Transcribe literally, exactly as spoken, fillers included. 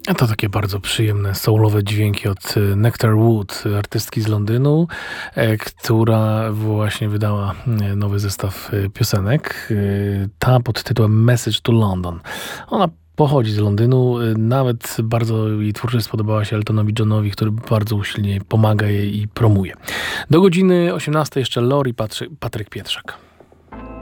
A to takie bardzo przyjemne, soulowe dźwięki od Nectar Wood, artystki z Londynu, e, która właśnie wydała e, nowy zestaw e, piosenek. E, ta pod tytułem Message to London. Ona pochodzi z Londynu, e, nawet bardzo jej twórczość spodobała się Eltonowi Johnowi, który bardzo usilnie pomaga jej i promuje. Do godziny osiemnastej jeszcze Lori Patry- Patryk Pietrzak.